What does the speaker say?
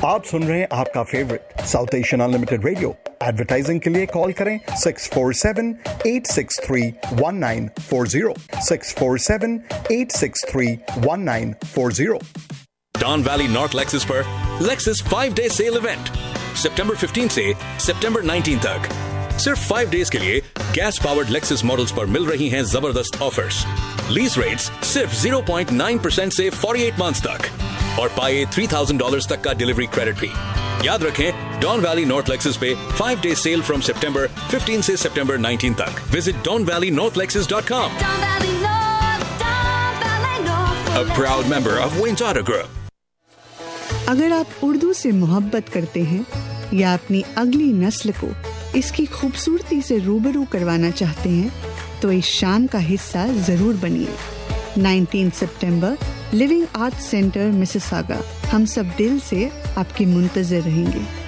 आप सुन रहे हैं आपका favourite south Asian unlimited radio. Advertising के लिए कॉल करें 647-863-1940 647-863-1940। Don Valley North Lexus पर Lexus 5-day sale event सितंबर 15 से सितंबर 19 तक। सिर्फ 5 days के लिए गैस पावर्ड Lexus मॉडल्स पर मिल रही हैं जबरदस्त ऑफर्स। लीज रेट्स सिर्फ 0.9% से 48 months तक और पाए $3,000 तक का डिलीवरी क्रेडिट भी। याद रखें, डॉन वैली नॉर्थ लेक्सस पे 5-day सेल फ्रॉम सितंबर 15 से सितंबर 19 तक। Visit donvalleynorthlexus.com. A proud member of Waynes Auto Group. अगर आप उर्दू से मोहब्बत करते हैं या अपनी अगली नस्ल को इसकी खूबसूरती से रूबरू करवाना चाहते हैं तो इस शाम का हिस्सा जरूर बनिए। 19 सितंबर लिविंग आर्ट्स सेंटर मिसिसागा। हम सब दिल से आपकी मुंतजर रहेंगे।